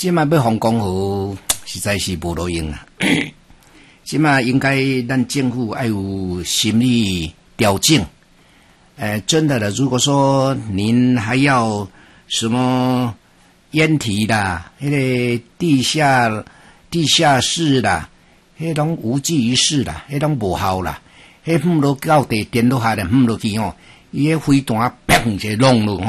即摆要防光河，实在是无路用啊。即摆应该咱政府要有心理调整。真的如果说您还要什么烟体啦，那个地下室啦，那种无济于事啦，那种无效啦，那落到地电落下来落去吼，伊迄飞弹砰一弄落吼，